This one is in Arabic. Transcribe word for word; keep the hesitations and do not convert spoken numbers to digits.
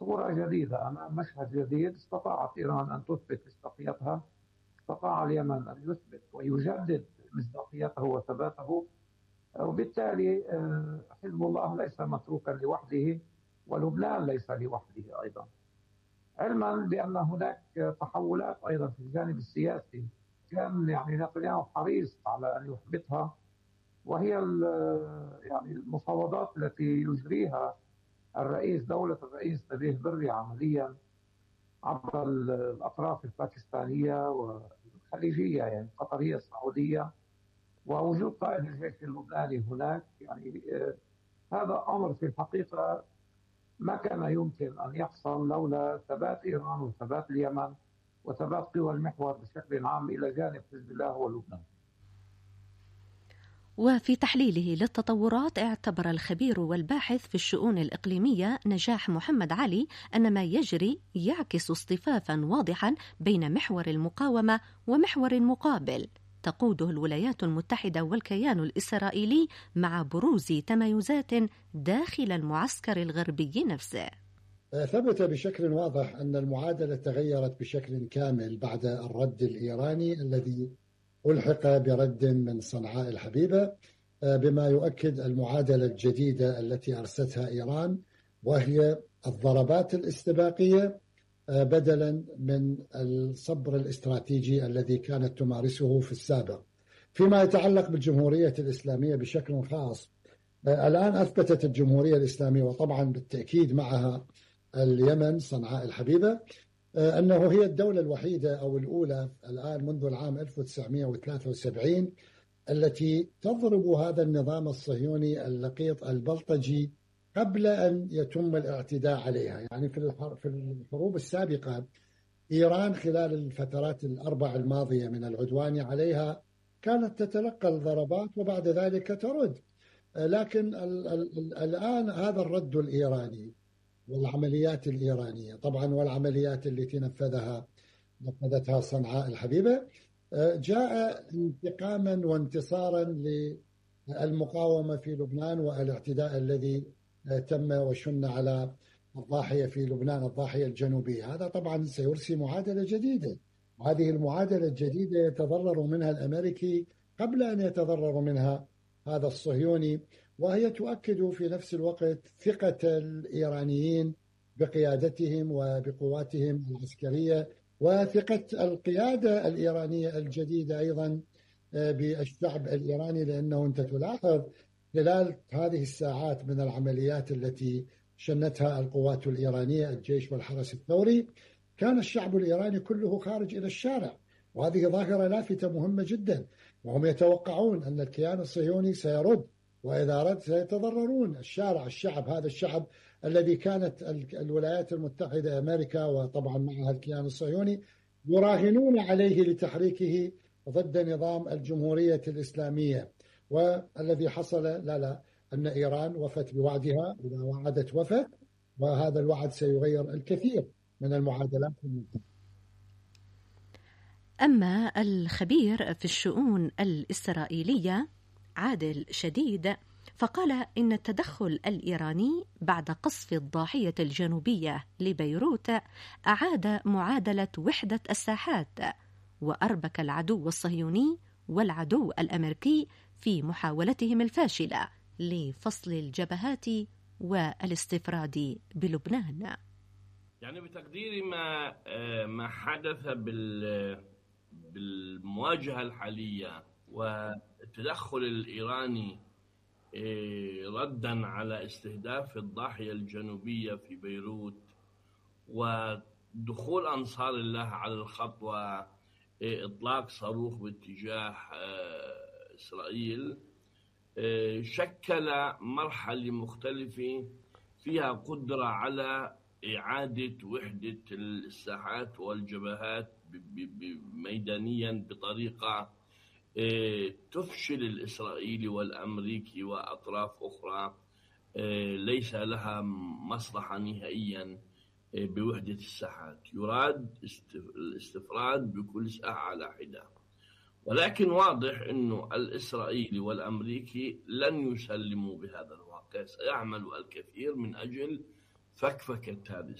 صورة جديدة، أمام مشهد جديد. استطاعت إيران أن تثبت مصداقيتها، استطاع اليمن أن يثبت ويجدد مصداقيته وثباته، وبالتالي آه، حزب الله ليس متروكا لوحده، ولبنان ليس لوحده أيضا، علما بأن هناك تحولات أيضا في الجانب السياسي كان يعني نتنياهو حريص على أن يحبطها، وهي يعني المفاوضات التي يجريها الرئيس دولة الرئيس نبيه بري عمليا عبر الأطراف الباكستانية والخليجية، يعني القطرية السعودية، ووجود قائد الجيش اللبناني هناك. يعني آه، هذا أمر في الحقيقة ما كان يمكن أن يحصل لولا ثبات إيران وثبات اليمن وثبات قوى المحور بشكل عام إلى جانب حزب الله ولبنان. وفي تحليله للتطورات، اعتبر الخبير والباحث في الشؤون الإقليمية نجاح محمد علي أن ما يجري يعكس اصطفافا واضحا بين محور المقاومة ومحور مقابل تقوده الولايات المتحدة والكيان الإسرائيلي، مع بروز تمايزات داخل المعسكر الغربي نفسه. ثبت بشكل واضح أن المعادلة تغيرت بشكل كامل بعد الرد الإيراني الذي ألحق برد من صنعاء الحبيبة، بما يؤكد المعادلة الجديدة التي أرستها إيران، وهي الضربات الاستباقية بدلا من الصبر الاستراتيجي الذي كانت تمارسه في السابق. فيما يتعلق بالجمهورية الإسلامية بشكل خاص، الآن أثبتت الجمهورية الإسلامية، وطبعا بالتأكيد معها اليمن صنعاء الحبيبة، أنه هي الدولة الوحيدة أو الأولى الآن منذ العام ألف وتسعمائة وثلاثة وسبعين التي تضرب هذا النظام الصهيوني اللقيط البلطجي قبل أن يتم الاعتداء عليها. يعني في الحروب السابقة إيران خلال الفترات الأربع الماضية من العدوان عليها كانت تتلقى الضربات وبعد ذلك ترد، لكن الآن هذا الرد الإيراني والعمليات الإيرانية طبعا والعمليات التي نفذها نفذتها صنعاء الحبيبة جاء انتقاما وانتصارا للمقاومة في لبنان والاعتداء الذي تم وشن على الضاحية في لبنان، الضاحية الجنوبية. هذا طبعا سيرسي معادلة جديدة، وهذه المعادلة الجديدة يتضرر منها الأمريكي قبل أن يتضرر منها هذا الصهيوني، وهي تؤكد في نفس الوقت ثقة الإيرانيين بقيادتهم وبقواتهم العسكرية، وثقة القيادة الإيرانية الجديدة أيضا بالشعب الإيراني. لأنه أنت تلاحظ خلال هذه الساعات من العمليات التي شنتها القوات الإيرانية الجيش والحرس الثوري، كان الشعب الإيراني كله خارج إلى الشارع، وهذه ظاهرة لافتة مهمة جدا، وهم يتوقعون أن الكيان الصهيوني سيرد، وإذا رد سيتضررون. الشارع الشعب هذا الشعب الذي كانت الولايات المتحدة أمريكا وطبعا معها الكيان الصهيوني يراهنون عليه لتحريكه ضد نظام الجمهورية الإسلامية، والذي حصل لا لا أن إيران وفت بوعدها، إذا وعدت وفت، وهذا الوعد سيغير الكثير من المعادلات. أما الخبير في الشؤون الإسرائيلية عادل شديد فقال إن التدخل الإيراني بعد قصف الضاحية الجنوبية لبيروت أعاد معادلة وحدة الساحات، وأربك العدو الصهيوني والعدو الأمريكي في محاولتهم الفاشلة لفصل الجبهات والاستفراد بلبنان. يعني بتقديري ما ما حدث بال بالمواجهة الحالية والتدخل الإيراني ردا على استهداف الضاحية الجنوبية في بيروت ودخول أنصار الله على الخط وإطلاق صاروخ باتجاه إسرائيل شكل مرحلة مختلفة فيها قدرة على إعادة وحدة الساحات والجبهات ميدانيا بطريقة تفشل الإسرائيلي والأمريكي وأطراف أخرى ليس لها مصلحة نهائيا بوحدة الساحات. يراد الاستفراد بكل ساحة على حدة، ولكن واضح أنه الإسرائيلي والأمريكي لن يسلموا بهذا الواقع، سيعمل الكثير من أجل فكفكة هذه